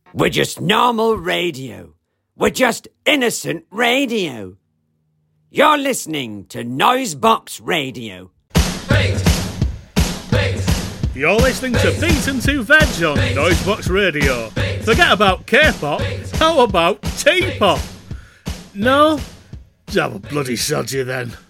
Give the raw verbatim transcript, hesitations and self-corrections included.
We're just normal radio. We're just innocent radio. You're listening to Noisebox Radio. Beat! Beat! You're listening to Beat and Two Veg on Noisebox Radio. Forget about K-pop. How about T-pop? No? Have a bloody sod you then.